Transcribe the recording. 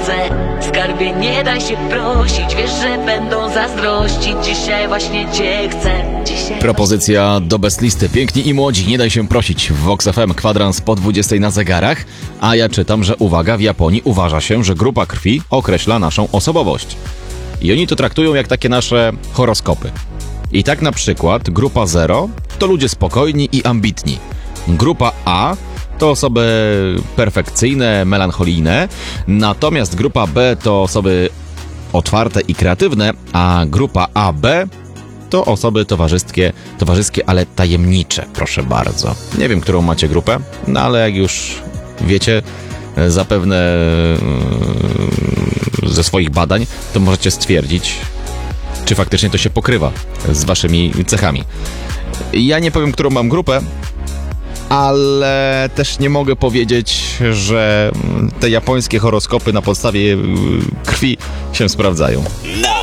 chcę. Skarbie, nie daj się prosić, wiesz, że będą zazdrościć. Dzisiaj właśnie cię chcę. Propozycja do best listy. Piękni i młodzi, nie daj się prosić. W Vox FM kwadrans po 20 na zegarach. A ja czytam, że uwaga, w Japonii uważa się, że grupa krwi określa naszą osobowość. I oni to traktują jak takie nasze horoskopy. I tak na przykład grupa 0 to ludzie spokojni i ambitni. Grupa A to osoby perfekcyjne, melancholijne. Natomiast grupa B to osoby otwarte i kreatywne, a grupa AB to osoby towarzyskie, ale tajemnicze, proszę bardzo. Nie wiem, którą macie grupę, no ale jak już wiecie, zapewne ze swoich badań, to możecie stwierdzić, czy faktycznie to się pokrywa z waszymi cechami. Ja nie powiem, którą mam grupę, ale też nie mogę powiedzieć, że te japońskie horoskopy na podstawie krwi się sprawdzają.